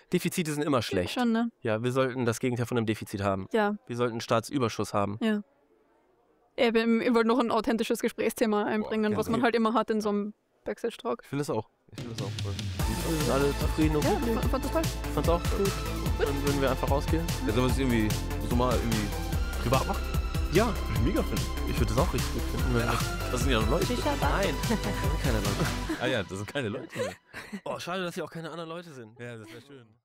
Defizite sind immer schlecht. Schon, ne? Ja, wir sollten das Gegenteil von einem Defizit haben. Ja. Wir sollten einen Staatsüberschuss haben. Ja. Ich wollte noch ein authentisches Gesprächsthema einbringen, was man halt immer hat in so einem Backstage-Talk. Ich finde es auch. Voll. Wir sind alle zufrieden und glücklich. Ja, fand das toll. Ich fand's auch gut. Dann würden wir einfach rausgehen. Ja, sollen wir es irgendwie so mal privat machen? Ja, Würde ich mega finden. ich würde das auch richtig gut finden. Das sind ja noch Leute. Nein, das sind keine Leute. Ah ja, das sind keine Leute mehr. Oh, schade, dass hier auch keine anderen Leute sind. Ja, das wäre schön.